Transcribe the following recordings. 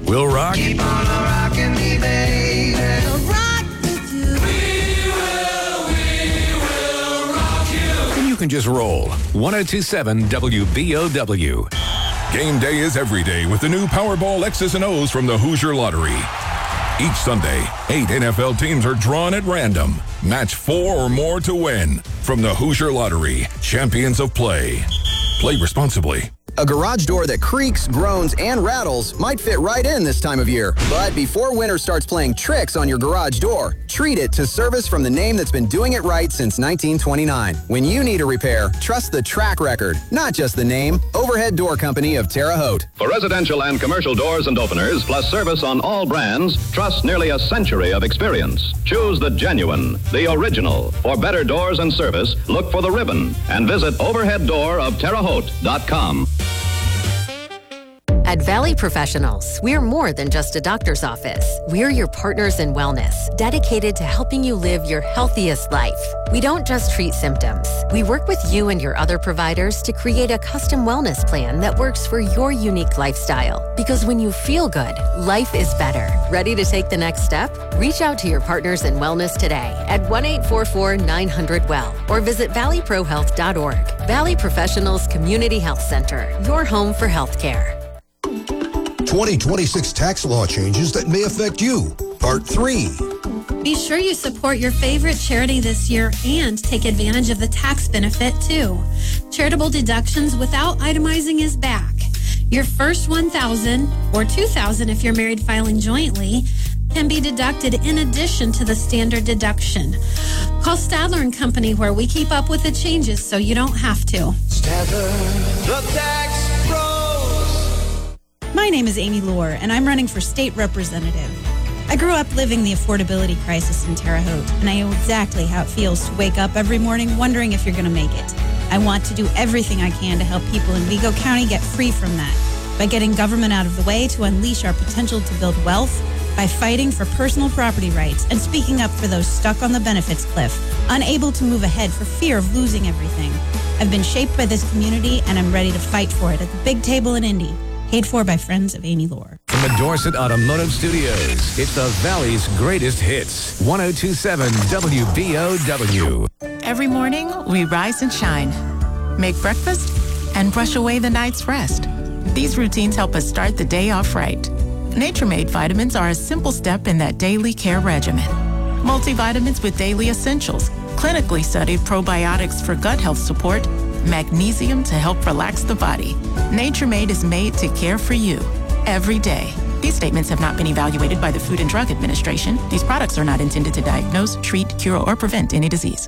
We'll rock. Keep on rocking me, baby. We'll rock with you. We will rock you. And you can just roll. 102.7 WBOW. Game day is every day with the new Powerball X's and O's from the Hoosier Lottery. Each Sunday, 8 NFL teams are drawn at random. Match 4 or more to win. From the Hoosier Lottery, champions of play. Play responsibly. A garage door that creaks, groans, and rattles might fit right in this time of year. But before winter starts playing tricks on your garage door, treat it to service from the name that's been doing it right since 1929. When you need a repair, trust the track record, not just the name. Overhead Door Company of Terre Haute. For residential and commercial doors and openers, plus service on all brands, trust nearly a century of experience. Choose the genuine, the original. For better doors and service, look for the ribbon and visit overheaddoorofterrehaute.com. At Valley Professionals, we're more than just a doctor's office. We're your partners in wellness, dedicated to helping you live your healthiest life. We don't just treat symptoms. We work with you and your other providers to create a custom wellness plan that works for your unique lifestyle. Because when you feel good, life is better. Ready to take the next step? Reach out to your partners in wellness today at 1-844-900-WELL or visit valleyprohealth.org. Valley Professionals Community Health Center, your home for healthcare. 2026 tax law changes that may affect you. Part 3. Be sure you support your favorite charity this year and take advantage of the tax benefit too. Charitable deductions without itemizing is back. Your first $1,000 or $2,000 if you're married filing jointly can be deducted in addition to the standard deduction. Call Stadler & Company where we keep up with the changes so you don't have to. Stadler, the tax pros. My name is Amy Lohr, and I'm running for state representative. I grew up living the affordability crisis in Terre Haute, and I know exactly how it feels to wake up every morning wondering if you're going to make it. I want to do everything I can to help people in Vigo County get free from that, by getting government out of the way to unleash our potential to build wealth, by fighting for personal property rights and speaking up for those stuck on the benefits cliff, unable to move ahead for fear of losing everything. I've been shaped by this community, and I'm ready to fight for it at the big table in Indy. Paid for by friends of Amy Lohr. From the Dorset Automotive Studios, it's the Valley's greatest hits. 102.7 WBOW. Every morning, we rise and shine, make breakfast, and brush away the night's rest. These routines help us start the day off right. Nature-Made vitamins are a simple step in that daily care regimen. Multivitamins with daily essentials, clinically studied probiotics for gut health support, magnesium to help relax the body. Nature-Made is made to care for you every day. These statements have not been evaluated by the Food and Drug Administration. These products are not intended to diagnose, treat, cure, or prevent any disease.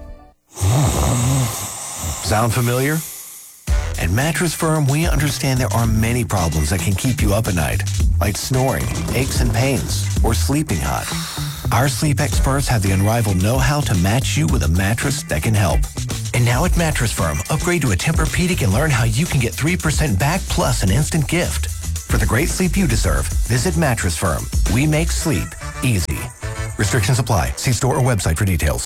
Sound familiar? At Mattress Firm, we understand there are many problems that can keep you up at night, like snoring, aches and pains, or sleeping hot. Our sleep experts have the unrivaled know-how to match you with a mattress that can help. And now at Mattress Firm, upgrade to a Tempur-Pedic and learn how you can get 3% back plus an instant gift. For the great sleep you deserve, visit Mattress Firm. We make sleep easy. Restrictions apply. See store or website for details.